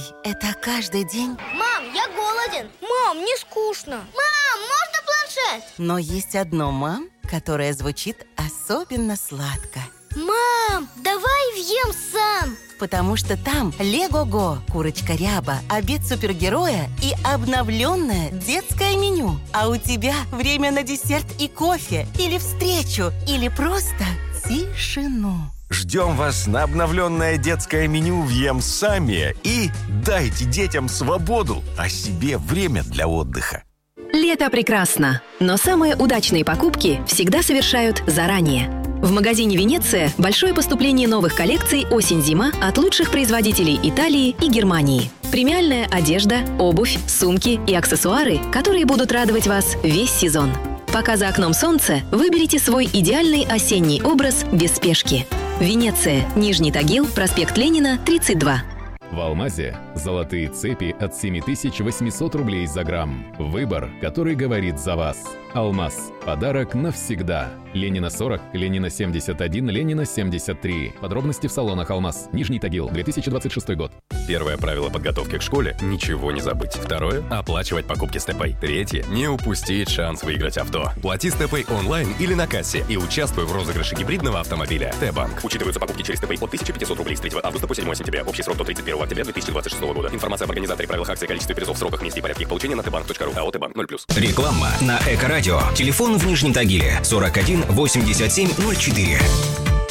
это каждый день. Мам, я голоден. Мам, мне скучно. Мам, можно планшет? Но есть одно, мам, которое звучит особенно сладко. Мам, давай въем сам. Потому что там Лего-го, курочка Ряба, обед супергероя и обновленное детское меню. А у тебя время на десерт и кофе, или встречу, или просто тишину. Ждем вас на обновленное детское меню «Въем сами» и дайте детям свободу, а себе время для отдыха. Лето прекрасно, но самые удачные покупки всегда совершают заранее. В магазине «Венеция» большое поступление новых коллекций «Осень-зима» от лучших производителей Италии и Германии. Премиальная одежда, обувь, сумки и аксессуары, которые будут радовать вас весь сезон. Пока за окном солнце, выберите свой идеальный осенний образ без спешки. «Венеция», Нижний Тагил, проспект Ленина, 32. В «Алмазе» золотые цепи от 7800 рублей за грамм. Выбор, который говорит за вас. «Алмаз» – подарок навсегда. Ленина 40, Ленина 71, Ленина 73. Подробности в салонах «Алмаз». Нижний Тагил, 2026 год. Первое правило подготовки к школе – ничего не забыть. Второе – оплачивать покупки с ТЭПой. Третье – не упустить шанс выиграть авто. Плати с ТЭПой онлайн или на кассе и участвуй в розыгрыше гибридного автомобиля. Т-банк. Учитываются покупки через ТЭПой от 1500 рублей с 3 августа по 7 сентября. Общий срок до 31 октября 2026 года. Информация об организаторе, правилах акции, количестве призов, сроках, месте и порядке их получения на tbank.ru. АО «Т-банк» 0+. Реклама на Эко-радио. Телефон в Нижнем Тагиле 41 87 04.